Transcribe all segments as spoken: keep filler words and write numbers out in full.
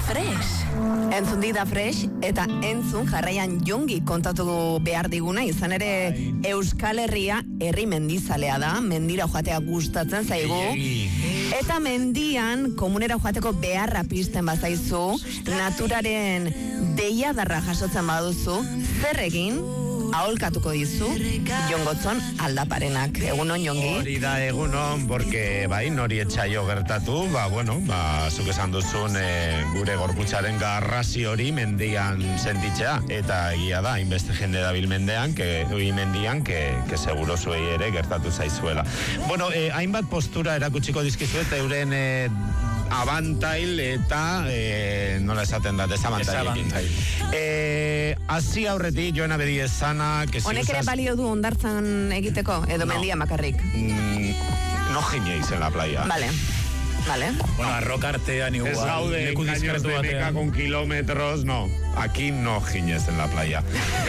Fresh. Entzun dida Fresh, eta entzun jarraian Jongi kontatu behar diguna, izan ere Euskal Herria herri mendizalea da, mendira joatea gustatzen zaigu, eta mendian komunera joateko beharra pizten bazaizu, naturaren deia darra jasotzen baduzu, zer egin? Aholkatuko dizu Jon Gotzon Aldaparenak. Egunon, Jongi? Hori da egunon, porque bai, nori etxaio gertatu, ba, bueno, ba, zuk esan duzun e, gure gorputzaren garrasi hori mendian sentitzea, eta egia da, hainbeste jende dabil mendean, que, ui mendian, que, que seguro zuei ere gertatu zaizuela. Bueno, eh, hainbat postura erakutsiko dizkizuet, euren eh, abantail eta eh, nola esaten da, desabantailekin. Eh, Asi aurretik, joan abedi esana... Honek ere balio du ondartzan egiteko, edo no. Mendia makarrik? Mm, no giñéis en la playa. Vale. Vale. Bueno, arroka artean igual. Ez gaude en caños de meca con kilómetros, no. Aquí no giñes en la playa.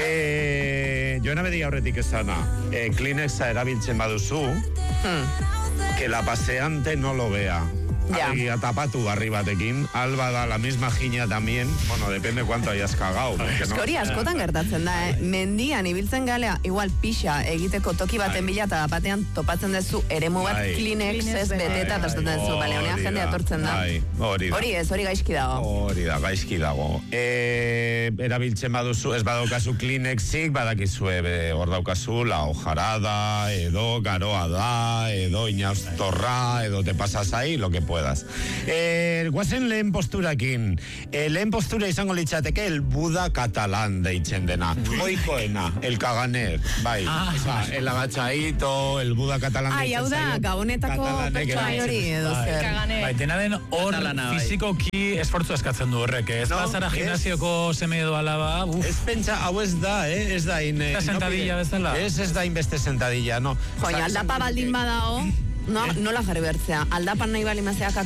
eh, joan abedi aurretik esana, eh, Kleenexa erabiltzen baduzu, hmm. que la paseante no lo vea. Alegia tapatu garri batekin, alba da la misma giña también, bueno, depende cuánto hayas cagao. Ez hori askotan gertatzen da, eh? Mendian ibiltzen galea, igual pixa egiteko toki baten bila eta batean topatzen dezu eremu bat Kleenex ez beteta tastatzen zu, bale, honean jendea etortzen da. Hori da. Hori ez, hori gaizki dago. Hori da, gaizki dago. E, erabiltzen baduzu, ez badaukazu Kleenexik, badakizue, hor daukazu, la hojarada, edo garoa da, edo inaustorra, edo te pasas ahí, lo que puedas. Eh, guazen lehen posturakin. Eh, lehen postura izango litzateke el Buda catalán deitzen dena. Oikoena, el caganer. Bai, ah, ba, el agachadito, el Buda catalán deitzen zaio. Ai, hau da, gabonetako pertsonai hori edo zer. Bai, dena den hor fizikoki esfortzu eskatzen du horrek. Ez no, bazara gimnasioko seme edo alaba. Uf. Ez pentsa, hau ez da, eh? Ez da in... Ez sentadilla bezala. Ez ez da inbeste sentadilla, no. Joina, aldapa baldin badao... No, nola jarri bertzea. Aldapan nahi bali mazeak